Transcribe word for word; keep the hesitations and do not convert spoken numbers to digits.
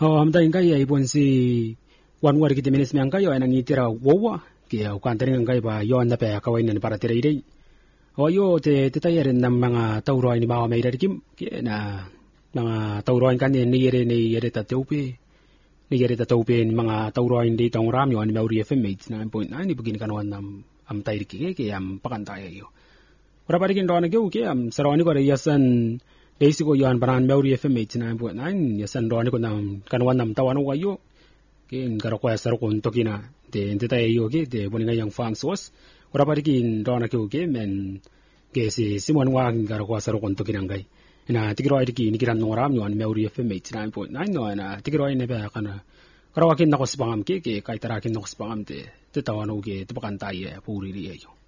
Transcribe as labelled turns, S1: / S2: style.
S1: Oh, am dai ngai ai bon si wan war ki temenes me ngai ai nang itira wowa ki au kan tering ngai ba yo anda pe ka wai ne para tira idei. O yo te te tayeren nam mga tauroi ni bawa mai kim ki na mga tauroi kan ni yere ni yere ta teupe. Ni yere ta teupe ni mga tauroi ndi tong ram yo ni mauri F M nine point nine ni begin kan wan nam am tairi ki ki am pakan ta yo. Ora pari kin dona ke ke am saroni ko yasan Desi ko yan baran mauri F M nine point nine yasan doni ko nam kan wan nam tawan wa yo ke ngaro ko asar ko tokina de ndeta yo ke de boninga yang farm source ora pari kin dona ke ke men ke si simon wa ngaro ko asar ko tokina ngai ina tigiro ai ki ni kiran noram yo an mauri F M nine point nine no ina tigiro ai ne ba kana karawa kin nakos pangam ke ke kai tara kin nakos pangam te te tawan o ke te pakan tai puri ri yo